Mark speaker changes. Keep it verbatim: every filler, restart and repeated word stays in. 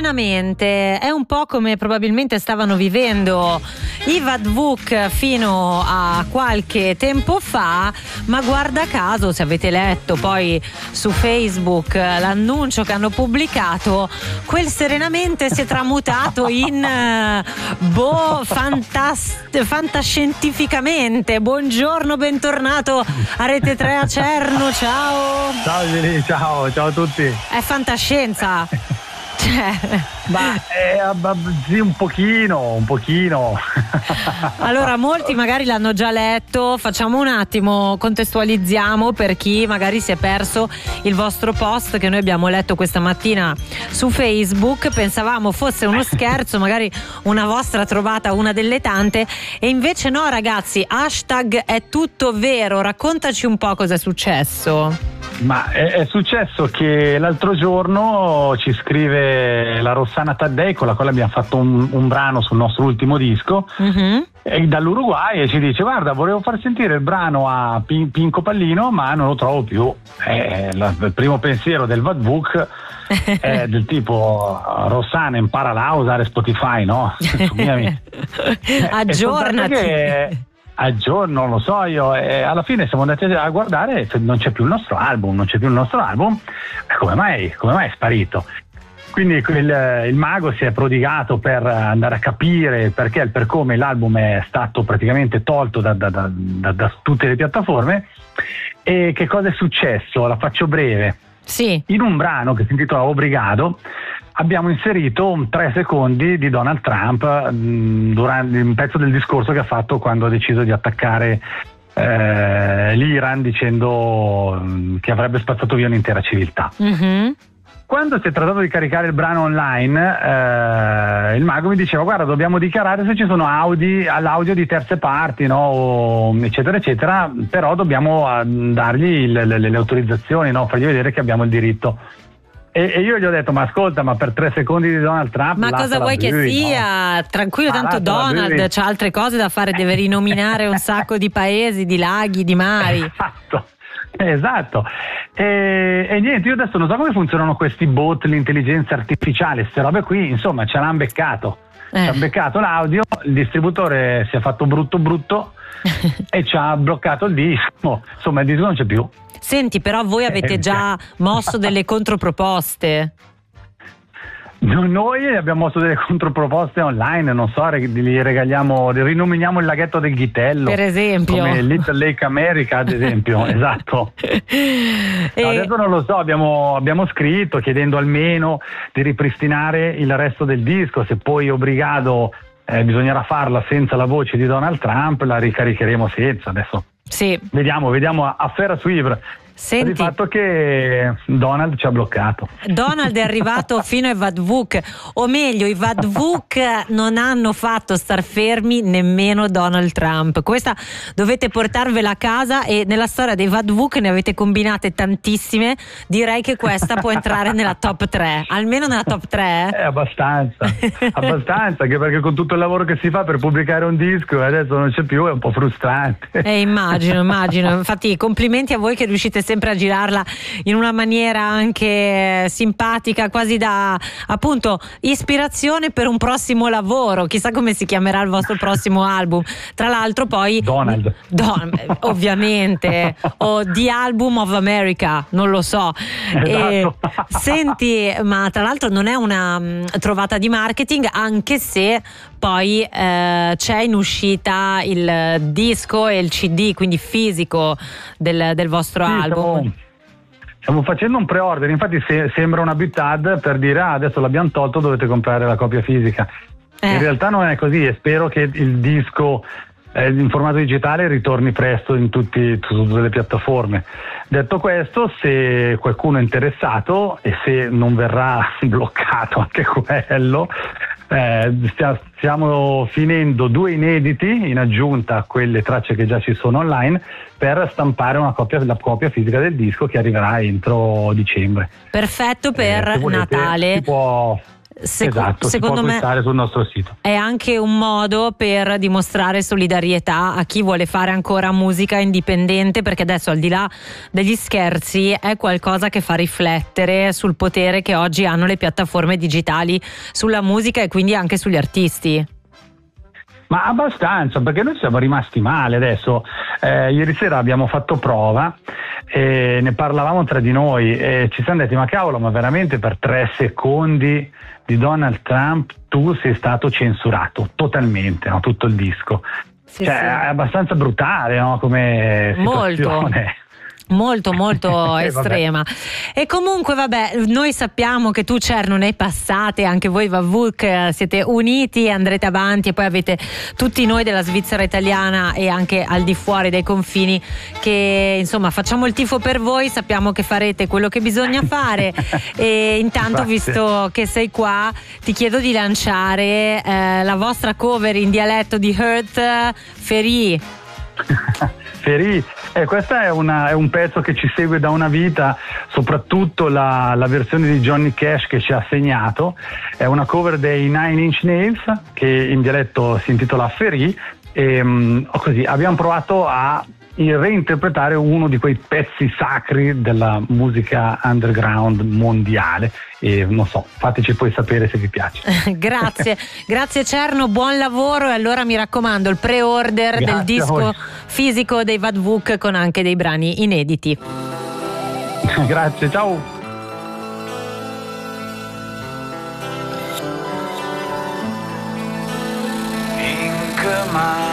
Speaker 1: serenamente. È un po' come probabilmente stavano vivendo i Vadvuk fino a qualche tempo fa, ma guarda caso, se avete letto poi su Facebook l'annuncio che hanno pubblicato, quel serenamente si è tramutato in boh, fantast- fantascientificamente. Buongiorno, bentornato a Rete tre Acerno, ciao.
Speaker 2: Ciao Gili, ciao, ciao a tutti.
Speaker 1: È fantascienza. Cioè.
Speaker 2: Ma è, sì, un pochino, un pochino.
Speaker 1: Allora, molti magari l'hanno già letto. Facciamo un attimo, contestualizziamo per chi magari si è perso il vostro post che noi abbiamo letto questa mattina su Facebook. Pensavamo fosse uno scherzo, magari una vostra trovata, una delle tante, e invece no, ragazzi, hashtag è tutto vero. Raccontaci un po' cosa è successo.
Speaker 2: Ma è, è successo che l'altro giorno ci scrive la Rossana Taddei, con la quale abbiamo fatto un, un brano sul nostro ultimo disco, mm-hmm. e dall'Uruguay, e ci dice: guarda, volevo far sentire il brano a Pin, Pinco Pallino, ma non lo trovo più. Eh, la, il primo pensiero del Vadvuk è del tipo: Rossana, imparala a usare Spotify, no?
Speaker 1: Aggiornati.
Speaker 2: Al giorno, non lo so io, e alla fine siamo andati a guardare e non c'è più il nostro album, non c'è più il nostro album, come mai, come mai è sparito? Quindi il, il mago si è prodigato per andare a capire perché e il per come l'album è stato praticamente tolto da, da, da, da, da tutte le piattaforme. E che cosa è successo? La faccio breve.
Speaker 1: Sì. In
Speaker 2: un brano che si intitola Obrigado abbiamo inserito un tre secondi di Donald Trump mh, durante un pezzo del discorso che ha fatto quando ha deciso di attaccare eh, l'Iran, dicendo mh, che avrebbe spazzato via un'intera civiltà. Mm-hmm. Quando si è trattato di caricare il brano online, eh, il mago mi diceva: guarda, dobbiamo dichiarare se ci sono audi, all'audio di terze parti, no? O, eccetera eccetera, però dobbiamo dargli le, le, le autorizzazioni, no? Fargli vedere che abbiamo il diritto. E, e io gli ho detto: ma ascolta, ma per tre secondi di Donald Trump,
Speaker 1: ma cosa vuoi che
Speaker 2: lui,
Speaker 1: sia? No? Tranquillo, ma tanto Donald c'ha altre cose da fare, deve rinominare un sacco di paesi, di laghi, di mari.
Speaker 2: Esatto, esatto. E, e niente, io adesso non so come funzionano questi bot, l'intelligenza artificiale, queste robe qui, insomma, ce l'hanno beccato. Eh. Ci ha beccato l'audio, il distributore si è fatto brutto brutto e ci ha bloccato il disco. Insomma, il disco non c'è più.
Speaker 1: Senti, però voi avete già mosso delle controproposte.
Speaker 2: Noi abbiamo mosso delle controproposte online, non so, li regaliamo, li rinominiamo il laghetto del Ghitello,
Speaker 1: per esempio,
Speaker 2: come Little Lake America, ad esempio. Esatto. E... No, adesso non lo so, abbiamo, abbiamo scritto chiedendo almeno di ripristinare il resto del disco. Se poi Obrigado eh, bisognerà farla senza la voce di Donald Trump, la ricaricheremo senza. Adesso
Speaker 1: sì.
Speaker 2: Vediamo, vediamo a, a Ferra Suivre.
Speaker 1: Senti,
Speaker 2: il fatto che Donald ci ha bloccato.
Speaker 1: Donald è arrivato fino ai Vadvuk, o meglio, i Vadvuk non hanno fatto star fermi nemmeno Donald Trump. Questa dovete portarvela a casa, e nella storia dei Vadvuk ne avete combinate tantissime. Direi che questa può entrare nella top tre, almeno nella top tre.
Speaker 2: Eh, abbastanza, abbastanza, anche perché con tutto il lavoro che si fa per pubblicare un disco adesso non c'è più, è un po' frustrante.
Speaker 1: Eh, immagino, immagino. Infatti complimenti a voi che riuscite sempre a girarla in una maniera anche simpatica, quasi da appunto ispirazione per un prossimo lavoro. Chissà come si chiamerà il vostro prossimo album. Tra l'altro poi
Speaker 2: Donald,
Speaker 1: Don, ovviamente, o The Album of America, non lo so.
Speaker 2: Esatto.
Speaker 1: E, senti, ma tra l'altro non è una mh, trovata di marketing, anche se poi eh, c'è in uscita il disco e il C D, quindi fisico del, del vostro
Speaker 2: sì,
Speaker 1: album.
Speaker 2: Stiamo, stiamo facendo un pre-order, infatti se, sembra una buttad per dire: ah, adesso l'abbiamo tolto, dovete comprare la copia fisica. Eh. In realtà non è così, e spero che il disco eh, in formato digitale ritorni presto in tutti, tutte le piattaforme. Detto questo, se qualcuno è interessato e se non verrà bloccato anche quello, Eh, stia, stiamo finendo due inediti in aggiunta a quelle tracce che già ci sono online, per stampare una copia, la copia fisica del disco che arriverà entro dicembre.
Speaker 1: Perfetto per
Speaker 2: eh, volete,
Speaker 1: Natale.
Speaker 2: Si può,
Speaker 1: Seco-
Speaker 2: esatto,
Speaker 1: secondo
Speaker 2: si può
Speaker 1: me
Speaker 2: acquistare sul nostro sito.
Speaker 1: è anche un modo per dimostrare solidarietà a chi vuole fare ancora musica indipendente, perché adesso, al di là degli scherzi, è qualcosa che fa riflettere sul potere che oggi hanno le piattaforme digitali sulla musica e quindi anche sugli artisti.
Speaker 2: Ma abbastanza, perché noi siamo rimasti male adesso. Eh, ieri sera abbiamo fatto prova e ne parlavamo tra di noi e ci siamo detti: ma cavolo, ma veramente per tre secondi di Donald Trump tu sei stato censurato totalmente, no? Tutto il disco.
Speaker 1: Sì,
Speaker 2: cioè
Speaker 1: sì.
Speaker 2: è abbastanza brutale, no? Come situazione.
Speaker 1: Molto. Molto molto
Speaker 2: Eh,
Speaker 1: estrema. E comunque vabbè, noi sappiamo che tu, Cer, ne passate, anche voi Vavuk siete uniti e andrete avanti, e poi avete tutti noi della Svizzera italiana e anche al di fuori dei confini che insomma facciamo il tifo per voi, sappiamo che farete quello che bisogna fare. E intanto,
Speaker 2: Grazie.
Speaker 1: visto che sei qua, ti chiedo di lanciare eh, la vostra cover in dialetto di Hurt, Ferì.
Speaker 2: Ferì, eh, questo è, una, è un pezzo che ci segue da una vita, soprattutto la, la versione di Johnny Cash che ci ha segnato. È una cover dei Nine Inch Nails che in dialetto si intitola Ferì e um, così abbiamo provato a reinterpretare uno di quei pezzi sacri della musica underground mondiale e non so, fateci poi sapere se vi piace.
Speaker 1: Grazie, grazie Cerno, buon lavoro, e allora mi raccomando il pre-order
Speaker 2: Grazie
Speaker 1: del
Speaker 2: a
Speaker 1: disco
Speaker 2: voi.
Speaker 1: fisico dei Vadvuk con anche dei brani inediti.
Speaker 2: Grazie, ciao.
Speaker 3: Inke